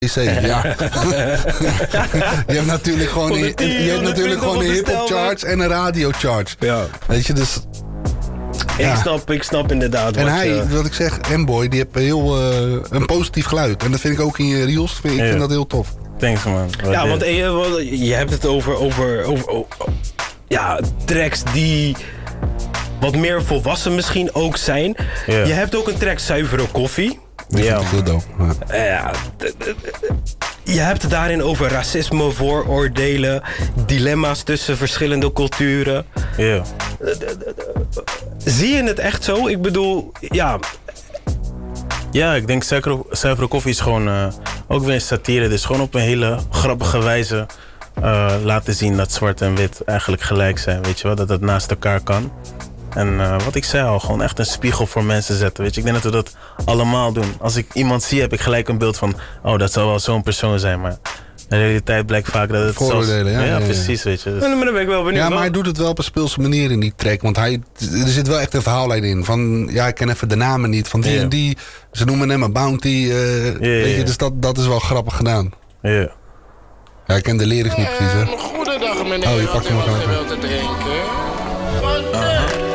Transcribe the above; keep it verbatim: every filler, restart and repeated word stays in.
C, ja. Je hebt natuurlijk gewoon een, je hebt natuurlijk gewoon een hip-hop charts en een radio charts. Ja. Weet je, dus. Ik, ja. snap, ik snap inderdaad. En wat hij, je... wat ik zeg, M-Boy, die heeft heel uh, een positief geluid. En dat vind ik ook in je reels. Ik ja. vind dat heel tof. Thanks, man. Wat Ja, dit? want je, je hebt het over, over, over, over ja, tracks die wat meer volwassen misschien ook zijn. Ja. Je hebt ook een track Zuivere Koffie. Die Ja, vind ik heel dope. Ja. Ja, d- d- d- je hebt het daarin over racisme, vooroordelen, dilemma's tussen verschillende culturen. Ja. Zie je het echt zo? Ik bedoel, ja, Ja, ik denk Zuivere, Zuivere Koffie is gewoon uh, ook weer een satire. Dus gewoon op een hele grappige wijze uh, laten zien dat zwart en wit eigenlijk gelijk zijn. Weet je wel, dat het naast elkaar kan. En uh, wat ik zei al, gewoon echt een spiegel voor mensen zetten. Weet je, ik denk dat we dat allemaal doen. Als ik iemand zie, heb ik gelijk een beeld van, oh, dat zal wel zo'n persoon zijn. Maar de realiteit blijkt vaak dat het Vooroordelen, zelfs, ja, ja, ja, ja. precies, weet je. Dus, maar dan ben ik wel benieuwd. Ja, maar Wel- hij doet het wel op een speelse manier in die track. Want hij, er zit wel echt een verhaallijn in. Van, ja, ik ken even de namen niet. Van die Ja. en die. Ze noemen hem een Bounty. Uh, ja, weet je, ja. dus dat, dat is wel grappig gedaan. ja. Ja, ik ken de lyrics niet precies, hè. Goedendag meneer, Oh, je pakt hem nog wat even. u wilt te drinken? Van